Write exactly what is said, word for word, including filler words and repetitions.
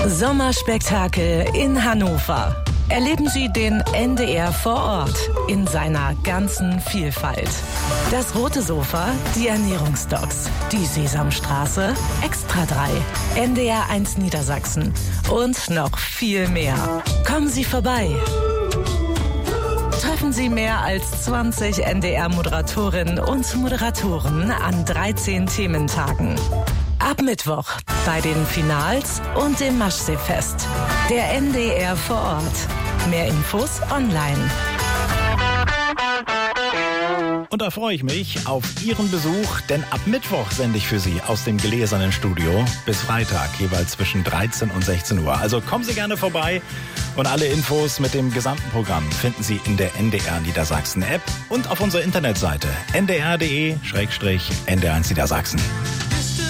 Sommerspektakel in Hannover. Erleben Sie den N D R vor Ort in seiner ganzen Vielfalt. Das Rote Sofa, die Ernährungsdocs, die Sesamstraße, Extra drei, N D R eins Niedersachsen und noch viel mehr. Kommen Sie vorbei. Treffen Sie mehr als zwanzig N D R-Moderatorinnen und Moderatoren an dreizehn Thementagen. Ab Mittwoch bei den Finals und dem Maschseefest. Der N D R vor Ort. Mehr Infos online. Und da freue ich mich auf Ihren Besuch, denn ab Mittwoch sende ich für Sie aus dem gläsernen Studio bis Freitag, jeweils zwischen dreizehn und sechzehn Uhr. Also kommen Sie gerne vorbei und alle Infos mit dem gesamten Programm finden Sie in der N D R Niedersachsen App und auf unserer Internetseite n d r punkt d e N D R eins Niedersachsen.